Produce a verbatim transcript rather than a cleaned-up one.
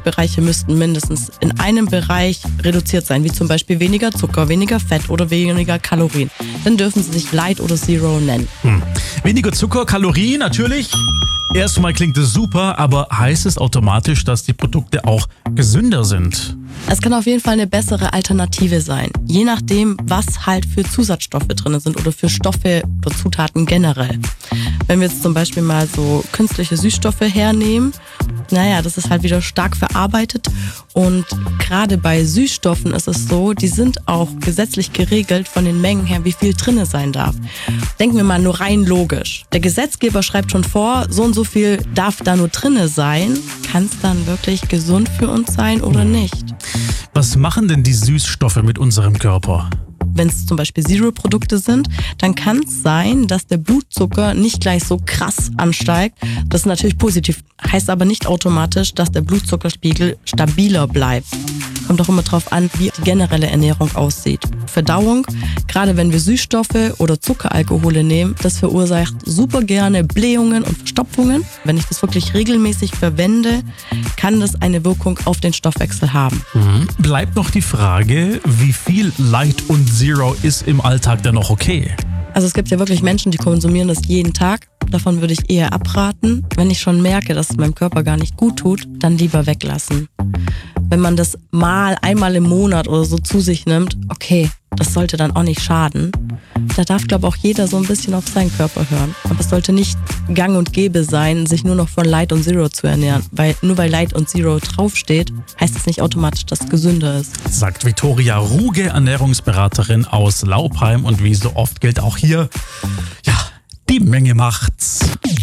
Nährstoffbereiche müssten mindestens in einem Bereich reduziert sein, wie zum Beispiel weniger Zucker, weniger Fett oder weniger Kalorien. Dann dürfen sie sich Light oder Zero nennen. Hm. Weniger Zucker, Kalorien natürlich. Erstmal klingt es super, aber heißt es automatisch, dass die Produkte auch gesünder sind? Es kann auf jeden Fall eine bessere Alternative sein, je nachdem, was halt für Zusatzstoffe drin sind oder für Stoffe oder Zutaten generell. Wenn wir jetzt zum Beispiel mal so künstliche Süßstoffe hernehmen, naja, das ist halt wieder stark verarbeitet und gerade bei Süßstoffen ist es so, die sind auch gesetzlich geregelt von den Mengen her, wie viel drinne sein darf. Denken wir mal nur rein logisch. Der Gesetzgeber schreibt schon vor, so und so viel darf da nur drinne sein. Kann es dann wirklich gesund für uns sein oder nicht? Was machen denn die Süßstoffe mit unserem Körper? Wenn es zum Beispiel Zero-Produkte sind, dann kann es sein, dass der Blutzucker nicht gleich so krass ansteigt. Das ist natürlich positiv, heißt aber nicht automatisch, dass der Blutzuckerspiegel stabiler bleibt. Kommt auch immer drauf an, wie die generelle Ernährung aussieht. Verdauung, gerade wenn wir Süßstoffe oder Zuckeralkohole nehmen, das verursacht super gerne Blähungen und Verstopfungen. Wenn ich das wirklich regelmäßig verwende, kann das eine Wirkung auf den Stoffwechsel haben. Mhm. Bleibt noch die Frage, wie viel Light und Zero ist im Alltag denn noch okay? Also es gibt ja wirklich Menschen, die konsumieren das jeden Tag. Davon würde ich eher abraten. Wenn ich schon merke, dass es meinem Körper gar nicht gut tut, dann lieber weglassen. Wenn man das mal einmal im Monat oder so zu sich nimmt, okay, das sollte dann auch nicht schaden. Da darf, glaube ich, auch jeder so ein bisschen auf seinen Körper hören. Aber es sollte nicht gang und gäbe sein, sich nur noch von Light und Zero zu ernähren. Weil nur weil Light und Zero draufsteht, heißt es nicht automatisch, dass es gesünder ist. Sagt Viktoria Ruge, Ernährungsberaterin aus Laupheim. Und wie so oft gilt auch hier, ja, die Menge macht's.